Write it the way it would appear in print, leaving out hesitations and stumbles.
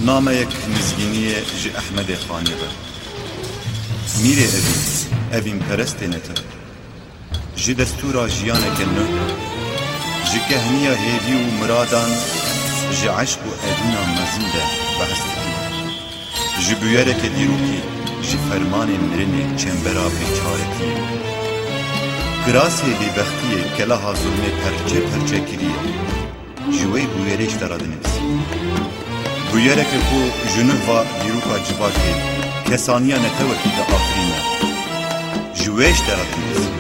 نامەیەک نزگینیە ji Ehmedê Xanê ve. Mîrê evîn perestê netin. Ji destûra jiyaneke nû, ji kehniya hêvî û miradan, ji eşq û edîna mezin de behs dikin. Ji bûyereke dîrokî, ji fermanê mirinê çembera bêçaretiyê. Kirasê bêbextiyê keleha zulmê perçe perçe kiriye. Ji wê bûyerê ji te re dinivîsî. Bûyereke ku ji nû va dîroka civakê kesaniya netewekî de afirîne. Ji wê ji te re dinivîsî.